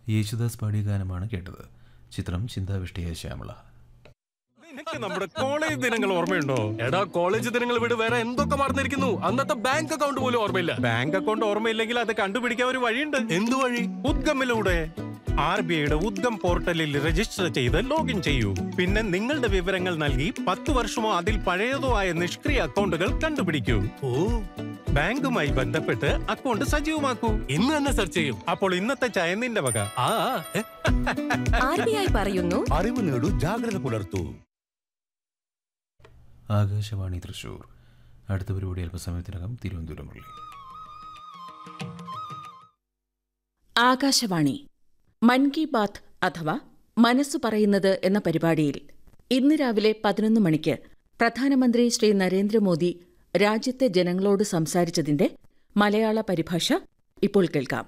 യേശുദാസ് പാടിയ ഗാനമാണ് കേട്ടത്. ചിത്രം ചിന്താവിഷ്ടയായ ശ്യാമള. നിനക്ക് നമ്മുടെ കോളേജ് ദിനങ്ങൾ ഓർമ്മയുണ്ടോ? എടാ, കോളേജ് ദിനങ്ങൾ വിട്, വേറെ എന്തൊക്കെ മറന്നിരിക്കുന്നു. അന്നത്തെ ബാങ്ക് അക്കൗണ്ട് പോലും ഓർമ്മയില്ല. ബാങ്ക് അക്കൗണ്ട് ഓർമ്മയില്ലെങ്കിൽ അത് കണ്ടുപിടിക്കാൻ ഒരു വഴിയുണ്ട്. എന്തു വഴി? ഉദ്ഗമിലൂടെ RBIയുടെ ഉദ്ഗം പോർട്ടലിൽ രജിസ്റ്റർ ചെയ്ത് ലോഗിൻ ചെയ്യൂ. പിന്നെ നിങ്ങളുടെ വിവരങ്ങൾ നൽകി 10 വർഷമോ അതിൽ പഴയതോ ആയ നിഷ്ക്രിയ അക്കൗണ്ടുകൾ കണ്ടുപിടിക്കൂ. ബാങ്കുമായി ബന്ധപ്പെട്ട് അക്കൗണ്ട് സജീവമാക്കൂ. ഇന്ന് തന്നെ സെർച്ച് ചെയ്യും. അപ്പോൾ ഇന്നത്തെ ചായ നിന്റെ വക. RBI പറയുന്നു, അറിവ് നേടൂ, ജാഗ്രത പുലർത്തൂ. ആകാശവാണി തൃശൂർ. അടുത്ത പരിപാടി അല്പസമയത്തിനകം തിരുവനന്തപുരം റിലേ. ആകാശവാണി മൻ കി ബാത്ത് അഥവാ മനസ്സു പറയുന്നത് എന്ന പരിപാടിയിൽ ഇന്ന് രാവിലെ 11 മണിക്ക് പ്രധാനമന്ത്രി ശ്രീ നരേന്ദ്രമോദി രാജ്യത്തെ ജനങ്ങളോട് സംസാരിച്ചതിന്റെ മലയാള പരിഭാഷ ഇപ്പോൾ കേൾക്കാം.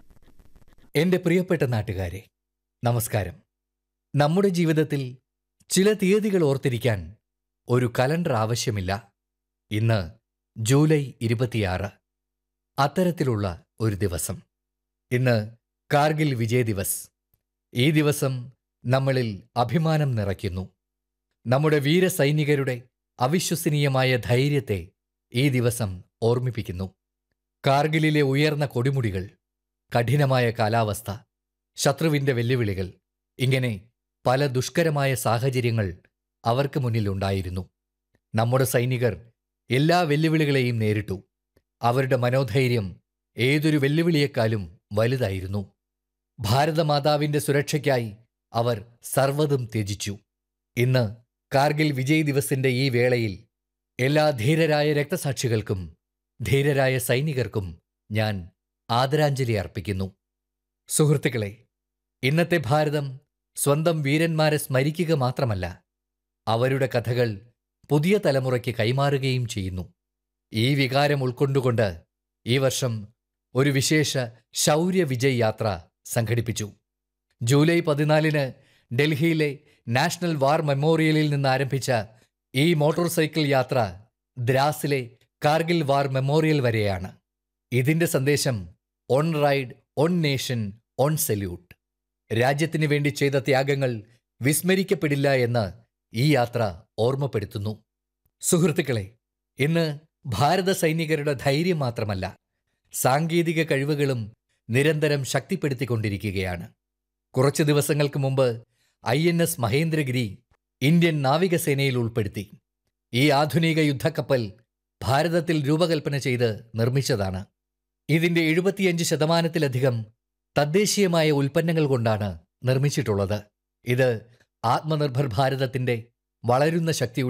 എന്റെ പ്രിയപ്പെട്ട നാട്ടുകാരെ, നമസ്കാരം. നമ്മുടെ ജീവിതത്തിൽ ചില തീയതികൾ ഓർത്തിരിക്കാൻ ഒരു കലണ്ടർ ആവശ്യമില്ല. ഇന്ന് ജൂലൈ 26, അത്തരത്തിലുള്ള ഒരു ദിവസം. ഇന്ന് കാർഗിൽ വിജയ് ദിവസ്. ഈ ദിവസം നമ്മളിൽ അഭിമാനം നിറയ്ക്കുന്നു. നമ്മുടെ വീരസൈനികരുടെ അവിശ്വസനീയമായ ധൈര്യത്തെ ഈ ദിവസം ഓർമ്മിപ്പിക്കുന്നു. കാർഗിലിലെ ഉയർന്ന കൊടിമുടികൾ, കഠിനമായ കാലാവസ്ഥ, ശത്രുവിന്റെ വെല്ലുവിളികൾ, ഇങ്ങനെ പല ദുഷ്കരമായ സാഹചര്യങ്ങൾ അവർക്ക് മുന്നിലുണ്ടായിരുന്നു. നമ്മുടെ സൈനികർ എല്ലാ വെല്ലുവിളികളെയും നേരിട്ടു. അവരുടെ മനോധൈര്യം ഏതൊരു വെല്ലുവിളിയേക്കാളും വലുതായിരുന്നു. ഭാരതമാതാവിന്റെ സുരക്ഷയ്ക്കായി അവർ സർവ്വതും ത്യജിച്ചു. ഇന്ന് കാർഗിൽ വിജയ് ദിവസിന്റെ ഈ വേളയിൽ എല്ലാ ധീരരായ രക്തസാക്ഷികൾക്കും ധീരരായ സൈനികർക്കും ഞാൻ ആദരാഞ്ജലി അർപ്പിക്കുന്നു. സുഹൃത്തുക്കളെ, ഇന്നത്തെ ഭാരതം സ്വന്തം വീരന്മാരെ സ്മരിക്കുക മാത്രമല്ല, അവരുടെ കഥകൾ പുതിയ തലമുറയ്ക്ക് കൈമാറുകയും ചെയ്യുന്നു. ഈ വികാരം ഉൾക്കൊണ്ടുകൊണ്ട് ഈ വർഷം ഒരു വിശേഷ ശൗര്യ വിജയ് യാത്ര സംഘടിപ്പിച്ചു. ജൂലൈ 14 ഡൽഹിയിലെ നാഷണൽ വാർ മെമ്മോറിയലിൽ നിന്ന് ആരംഭിച്ച ഈ മോട്ടോർ സൈക്കിൾ യാത്ര ദ്രാസിലെ കാർഗിൽ വാർ മെമ്മോറിയൽ വരെയാണ്. ഇതിന്റെ സന്ദേശം on ride, on nation, on salute. രാജ്യത്തിനു വേണ്ടി ചെയ്ത ത്യാഗങ്ങൾ വിസ്മരിക്കപ്പെടില്ല എന്ന് ഈ യാത്ര ഓർമ്മപ്പെടുത്തുന്നു. സുഹൃത്തുക്കളെ, ഇന്ന് ഭാരത സൈനികരുടെ ധൈര്യം മാത്രമല്ല, സാങ്കേതിക കഴിവുകളും നിരന്തരം ശക്തിപ്പെടുത്തിക്കൊണ്ടിരിക്കുകയാണ്. കുറച്ചു ദിവസങ്ങൾക്ക് മുമ്പ് INS മഹേന്ദ്രഗിരി ഇന്ത്യൻ നാവികസേനയിൽ ഉൾപ്പെടുത്തി. ഈ ആധുനിക യുദ്ധക്കപ്പൽ ഭാരതത്തിൽ രൂപകൽപ്പന ചെയ്ത് നിർമ്മിച്ചതാണ്. ഇതിന്റെ 75% തദ്ദേശീയമായ ഉൽപ്പന്നങ്ങൾ കൊണ്ടാണ് നിർമ്മിച്ചിട്ടുള്ളത്. ഇത് ആത്മനിർഭർ ഭാരതത്തിന്റെ വളരുന്ന ശക്തിയുടെ